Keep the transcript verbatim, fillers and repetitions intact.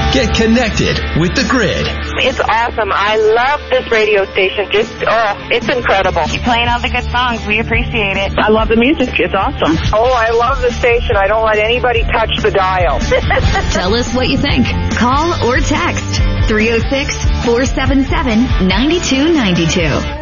Get connected with the Grid. It's awesome. I love this radio station. Just, oh, it's incredible. You're playing all the good songs. We appreciate it. I love the music. It's awesome. Oh, I love the station. I don't let anybody touch the dial. Tell us what you think. Call or text three oh six, four seven seven, nine two nine two.